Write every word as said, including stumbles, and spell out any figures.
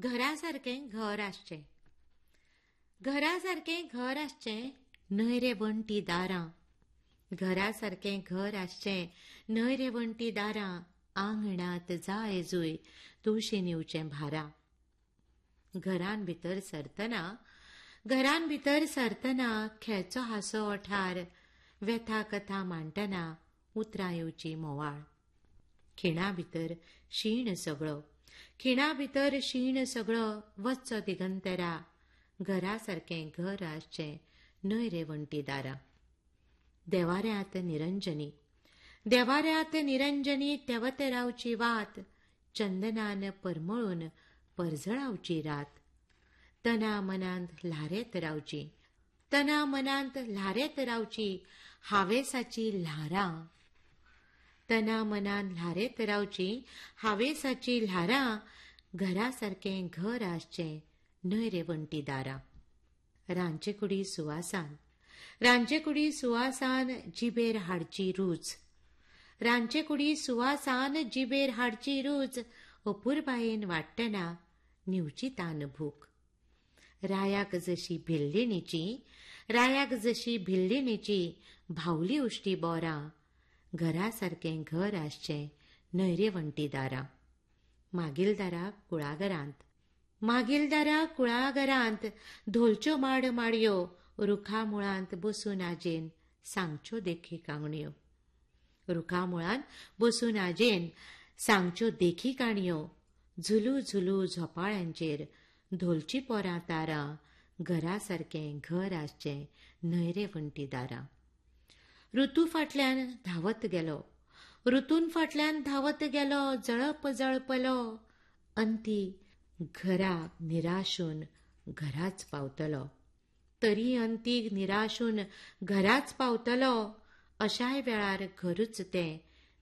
घरा सारकें घर आसचें. घरा सारकें घर आसचें न्हय रे वण्टी दारां. घरा सारकें घर आसचें न्हय रे वण्टी दारां. आंगणात जाय जुय तुळशी निवचें भारां. घरान भितर सरतना घरान भितर सरतना खेळचो हांसो ओठार. व्यथा कथा मांडटना उतरां येवची मोवाळ. खिणा भितर शीण सगळो खिणा भितर शीण सगळो वचचो दिगंतरा. घरा सारकें घर आसचें न्हय रे वण्टी दारां. देवाऱ्यांत निरंजनी देवाऱ्यांत निरंजनी तेवत रावची वात. चंदनान परमळून परजळावची रात. तना मनांत ल्हारेत रावची तना मनांत ल्हारेत रावची हावेसाची ल्हारां. तना मनान ल्हारेत रावची हावेसाची ल्हारां. घरा सारकें घर आसचें न्हय रे वण्टी दारां. रांदचे कुडी सुवासान रांदचे कुडी सुवासान जिबेर हाडची रूच. रांदचे कुडी सुवासान जिबेर हाडची रूच. अपुरबायेन वाडटना निवची तान भूक. रायाक जशी भिल्लिणीची रायाक जशी भिल्लिणीची भावली उश्टी बोरां. घरा सारकें घर आसचें न्हय रे वण्टी दारां. मागीलदारा कुळागरांत मागीलदारा कुळागरांत धोलच्यो माड माडयो. रुखा मुळांत बसून आजेन सांगच्यो देखी कांगण्यो. रुखा मुळांत बसून आजेन सांगच्यो देखी काणयो. झुलू झुलू झोपाळ्यांचेर धोलची पोरां तारां. घरा सारकें घर आसचें न्हय रे वण्टी दारां. ऋतू फाटल्यान धांवत गेलो ऋतून फाटल्यान धांवत गेलो. जळप जळपलो अंती घरा निराशून घराच पावतलो. तरी अंती निराशून घराच पावतलो. अशाय वेळार घरूच तें